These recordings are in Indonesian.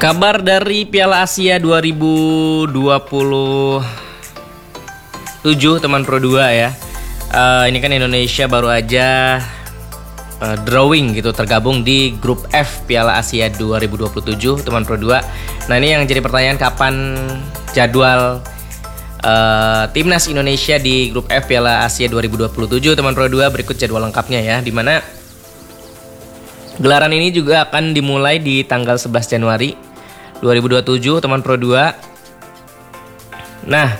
Kabar dari Piala Asia 2027 teman Pro 2 ya. Ini kan Indonesia baru aja drawing gitu, tergabung di grup F Piala Asia 2027 teman Pro 2. Nah, ini yang jadi pertanyaan, kapan jadwal timnas Indonesia di grup F Piala Asia 2027 teman Pro 2. Berikut jadwal lengkapnya ya, dimana gelaran ini juga akan dimulai di tanggal 11 Januari 2027 teman Pro 2. Nah,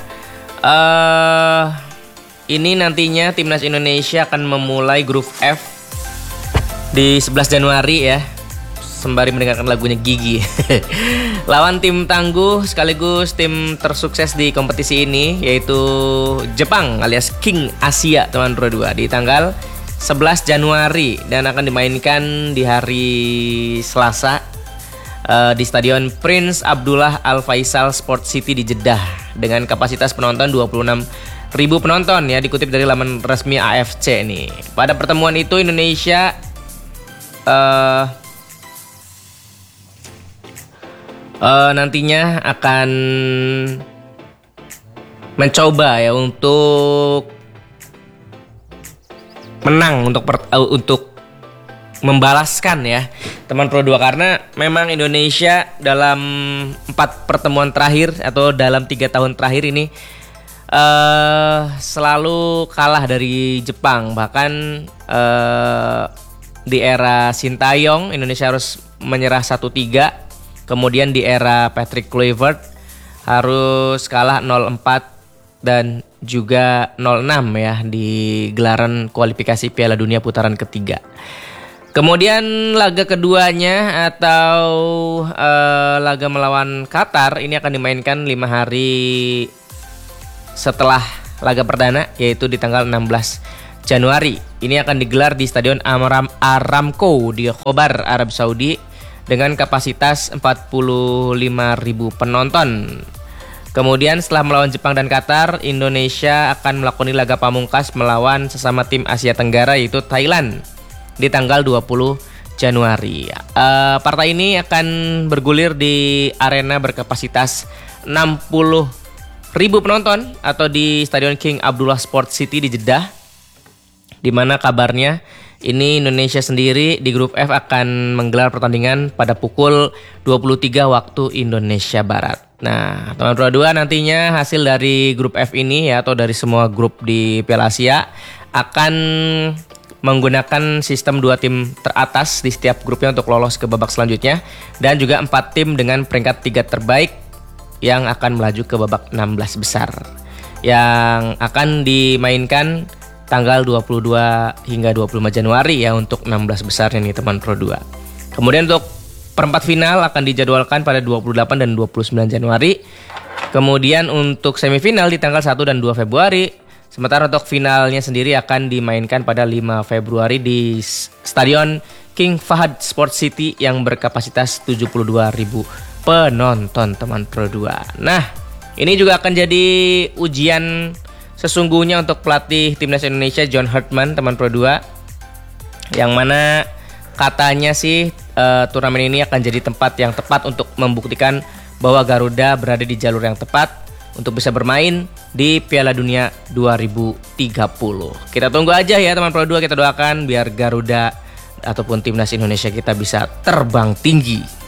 ini nantinya timnas Indonesia akan memulai grup F di 11 Januari ya, sembari mendengarkan lagunya Gigi. Lawan tim tangguh sekaligus tim tersukses di kompetisi ini, yaitu Jepang alias King Asia teman Pro 2, di tanggal 11 Januari dan akan dimainkan di hari Selasa di Stadion Prince Abdullah Al Faisal Sport City di Jeddah dengan kapasitas penonton 26.000 penonton ya, dikutip dari laman resmi AFC nih. Pada pertemuan itu Indonesia nantinya akan mencoba ya untuk menang, untuk membalaskan ya teman Pro 2, karena memang Indonesia dalam 4 pertemuan terakhir atau dalam 3 tahun terakhir ini selalu kalah dari Jepang. Bahkan di era Sintayong Indonesia harus menyerah 1-3, kemudian di era Patrick Kluivert harus kalah 0-4 dan juga 0-6 ya di gelaran kualifikasi Piala Dunia putaran ketiga. Kemudian laga keduanya atau laga melawan Qatar ini akan dimainkan 5 hari setelah laga perdana, yaitu di tanggal 16 Januari. Ini akan digelar di Stadion Aramco di Khobar, Arab Saudi dengan kapasitas 45.000 penonton. Kemudian setelah melawan Jepang dan Qatar, Indonesia akan melakoni laga pamungkas melawan sesama tim Asia Tenggara, yaitu Thailand, di tanggal 20 Januari. Partai ini akan bergulir di arena berkapasitas 60.000 penonton atau di Stadion King Abdullah Sport City di Jeddah, di mana kabarnya ini Indonesia sendiri di grup F akan menggelar pertandingan pada pukul 23 waktu Indonesia Barat. Nah, teman Pro 2, nantinya hasil dari grup F ini ya, atau dari semua grup di Piala Asia, akan menggunakan sistem 2 tim teratas di setiap grupnya untuk lolos ke babak selanjutnya, dan juga 4 tim dengan peringkat 3 terbaik yang akan melaju ke babak 16 besar yang akan dimainkan tanggal 22 hingga 25 Januari ya untuk 16 besar ini teman Pro 2. Kemudian untuk perempat final akan dijadwalkan pada 28 dan 29 Januari. Kemudian untuk semifinal di tanggal 1 dan 2 Februari. Sementara untuk finalnya sendiri akan dimainkan pada 5 Februari di Stadion King Fahad Sport City yang berkapasitas 72.000 penonton teman Pro 2. Nah, ini juga akan jadi ujian sesungguhnya untuk pelatih timnas Indonesia John Hartman teman Pro 2, yang mana katanya sih turnamen ini akan jadi tempat yang tepat untuk membuktikan bahwa Garuda berada di jalur yang tepat untuk bisa bermain di Piala Dunia 2030. Kita tunggu aja ya teman Pro 2, kita doakan biar Garuda ataupun timnas Indonesia kita bisa terbang tinggi.